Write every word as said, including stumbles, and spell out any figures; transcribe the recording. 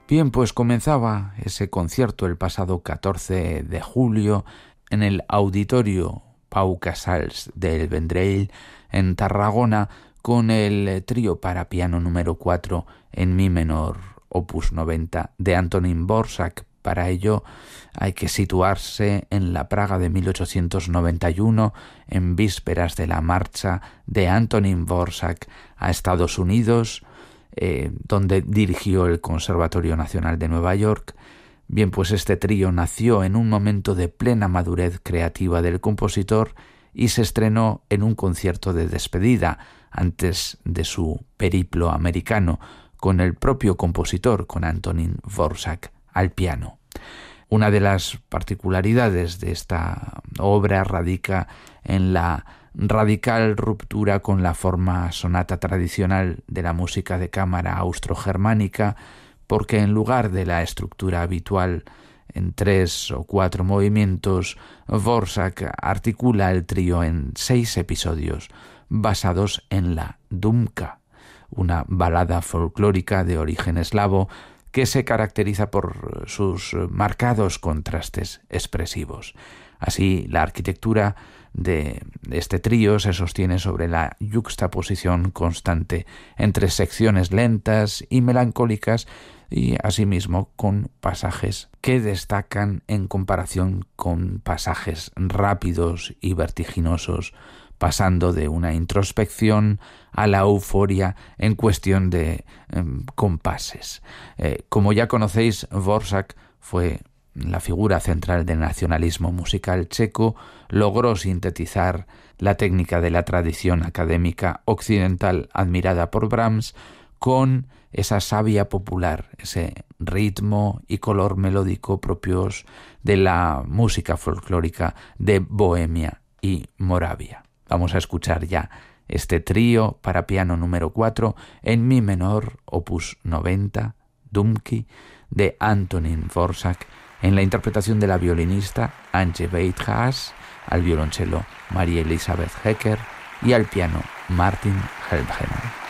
Bien, pues comenzaba ese concierto el pasado catorce de julio en el Auditorio Pau Casals del Vendrell en Tarragona con el trío para piano número cuatro en mi menor, opus noventa, de Antonín Dvořák. Para ello hay que situarse en la Praga de mil ochocientos noventa y uno, en vísperas de la marcha de Antonín Dvořák a Estados Unidos, eh, donde dirigió el Conservatorio Nacional de Nueva York. Bien, pues este trío nació en un momento de plena madurez creativa del compositor y se estrenó en un concierto de despedida antes de su periplo americano con el propio compositor, con Antonín Dvořák al piano. Una de las particularidades de esta obra radica en la radical ruptura con la forma sonata tradicional de la música de cámara austrogermánica, porque en lugar de la estructura habitual en tres o cuatro movimientos, Dvořák articula el trío en seis episodios basados en la Dumka, una balada folclórica de origen eslavo que se caracteriza por sus marcados contrastes expresivos. Así, la arquitectura de este trío se sostiene sobre la yuxtaposición constante entre secciones lentas y melancólicas y, asimismo, con pasajes que destacan en comparación con pasajes rápidos y vertiginosos, pasando de una introspección a la euforia en cuestión de eh, compases. Eh, como ya conocéis, Dvořák fue la figura central del nacionalismo musical checo, logró sintetizar la técnica de la tradición académica occidental admirada por Brahms con esa savia popular, ese ritmo y color melódico propios de la música folclórica de Bohemia y Moravia. Vamos a escuchar ya este trío para piano número cuatro en mi menor, opus noventa, Dumky, de Antonín Dvořák, en la interpretación de la violinista Ange Weidhaus, al violonchelo María Elizabeth Hecker y al piano Martin Helmgen.